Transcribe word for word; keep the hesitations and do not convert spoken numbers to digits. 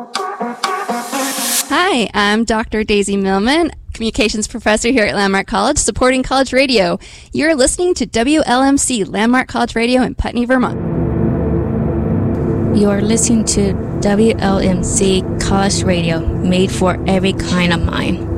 Hi, I'm Doctor Daisy Millman, Communications Professor here at Landmark College, supporting college radio. You're listening to W L M C, Landmark College Radio in Putney, Vermont. You're listening to W L M C College Radio, made for every kind of mind.